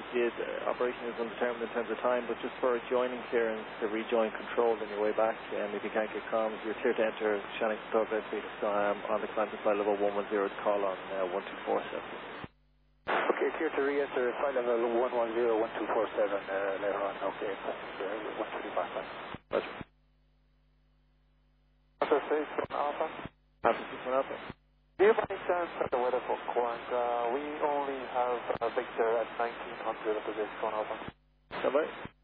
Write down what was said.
the operation is undetermined in terms of time, but just for joining clearance to rejoin control on your way back, and if you can't get comms, you're clear to enter Shannon Control Airspeed on the climb to flight level 110 to call on 1247. Okay, clear to re-enter flight level 110, 1247 later on. Okay, 135. Roger. Alpha 6 on Alpha. Alpha 6 on Alpha. Do you by any chance have the weather forecast? We only have Victor at 1900 at the Alpha. Bye-bye.